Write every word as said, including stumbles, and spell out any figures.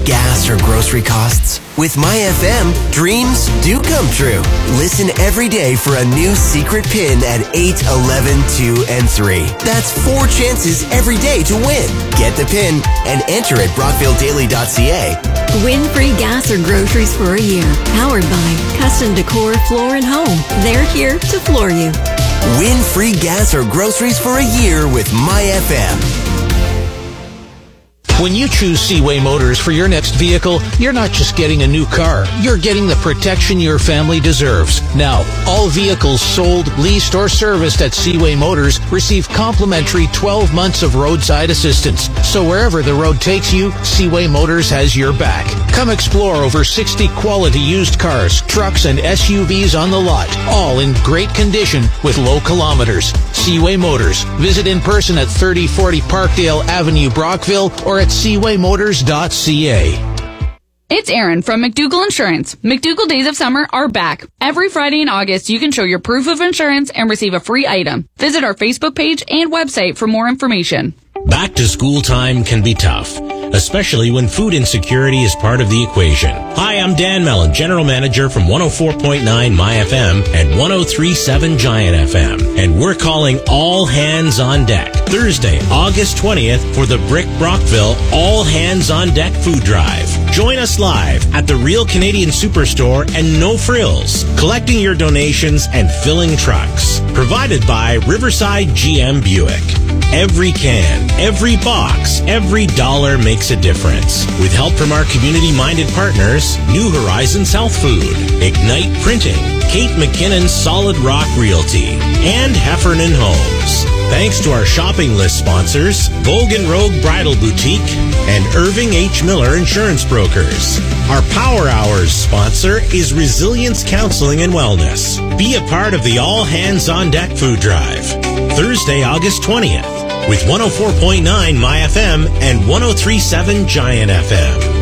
gas or grocery costs? With MyFM, dreams do come true. Listen every day for a new secret pin at eight, eleven, two, and three. That's four chances every day to win. Get the pin and enter at brockville daily dot c a. Win free gas or groceries for a year. Powered by Custom Decor Floor and Home. They're here to floor you. Win free gas or groceries for a year with MyFM. When you choose Seaway Motors for your next vehicle, you're not just getting a new car. You're getting the protection your family deserves. Now, all vehicles sold, leased, or serviced at Seaway Motors receive complimentary twelve months of roadside assistance. So wherever the road takes you, Seaway Motors has your back. Come explore over sixty quality used cars, trucks, and S U Vs on the lot, all in great condition with low kilometers. Seaway Motors. Visit in person at thirty forty Parkdale Avenue, Brockville, or at seaway motors dot c a. It's Erin from McDougall Insurance. McDougall Days of Summer are back. Every Friday in August, you can show your proof of insurance and receive a free item. Visit our Facebook page and website for more information. Back to school time can be tough, especially when food insecurity is part of the equation. Hi, I'm Dan Mellon, General Manager from one oh four point nine MyFM and one oh three point seven Giant F M. And we're calling all hands on deck Thursday, August twentieth for the Brick Brockville All Hands on Deck Food Drive. Join us live at the Real Canadian Superstore and No Frills, collecting your donations and filling trucks. Provided by Riverside G M Buick. Every can, every box, every dollar makes a difference. With help from our community-minded partners, New Horizons Health Food, Ignite Printing, Kate McKinnon Solid Rock Realty, and Heffernan Homes. Thanks to our shopping list sponsors, Vogue and Rogue Bridal Boutique and Irving H. Miller Insurance Brokers. Our Power Hours sponsor is Resilience Counseling and Wellness. Be a part of the All Hands on Deck Food Drive. Thursday, August twentieth. With one oh four point nine MyFM and one oh three point seven Giant F M.